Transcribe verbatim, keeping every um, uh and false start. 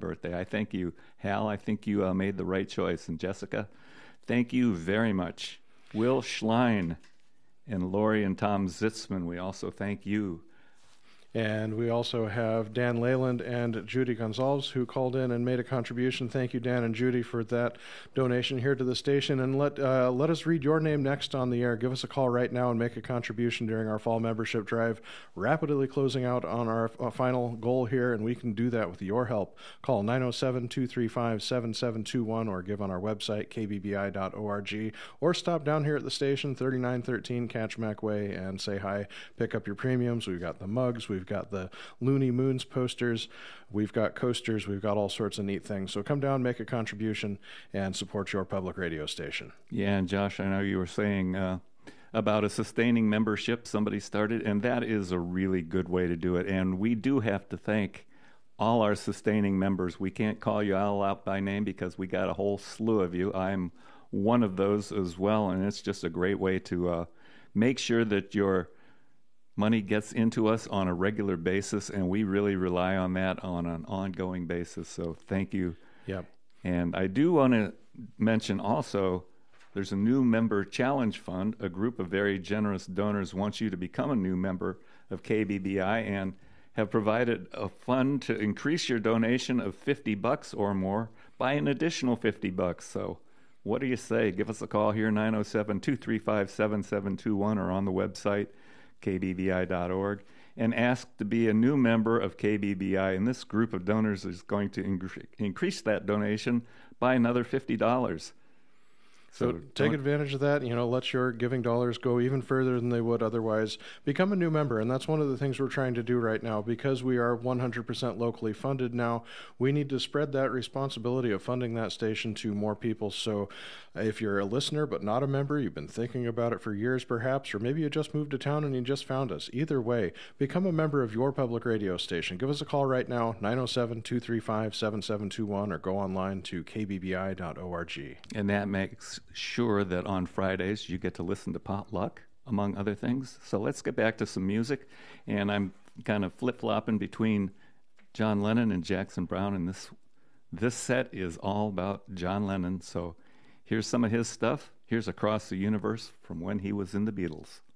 birthday. I thank you, Hal. I think you uh, made the right choice. And Jessica, thank you very much. Will Schlein and Lori and Tom Zitzman, we also thank you. And we also have Dan Leyland and Judy Gonzalez, who called in and made a contribution. Thank you, Dan and Judy, for that donation here to the station. And let uh, let us read your name next on the air. Give us a call right now and make a contribution during our fall membership drive. Rapidly closing out on our uh, final goal here, and we can do that with your help. Call nine oh seven, two three five, seven seven two one or give on our website, k b b i dot org, or stop down here at the station, thirty-nine thirteen Catchmack Way, and say hi. Pick up your premiums. We've got the mugs. We've We've got the Looney Moons posters. We've got coasters. We've got all sorts of neat things. So come down, make a contribution, and support your public radio station. Yeah, and Josh, I know you were saying uh, about a sustaining membership somebody started, and that is a really good way to do it. And we do have to thank all our sustaining members. We can't call you all out by name because we got a whole slew of you. I'm one of those as well, and it's just a great way to uh, make sure that your money gets into us on a regular basis, and we really rely on that on an ongoing basis. So thank you. Yep. And I do want to mention also, there's a new member challenge fund. A group of very generous donors wants you to become a new member of K B B I and have provided a fund to increase your donation of fifty bucks or more by an additional fifty bucks. So what do you say? Give us a call here, nine oh seven, two three five, seven seven two one, or on the website, k b b i dot org, and ask to be a new member of K B B I. And this group of donors is going to in- increase that donation by another fifty dollars. So, so take advantage of that. You know, let your giving dollars go even further than they would otherwise. Become a new member, and that's one of the things we're trying to do right now. Because we are one hundred percent locally funded now, we need to spread that responsibility of funding that station to more people. So if you're a listener but not a member, you've been thinking about it for years perhaps, or maybe you just moved to town and you just found us. Either way, become a member of your public radio station. Give us a call right now, nine oh seven, two three five, seven seven two one, or go online to k b b i dot org. And that makes sure that on Fridays you get to listen to Potluck, among other things. So let's get back to some music. And I'm kind of flip-flopping between John Lennon and Jackson Browne, and this this set is all about John Lennon. So here's some of his stuff. Here's Across the Universe from when he was in the Beatles.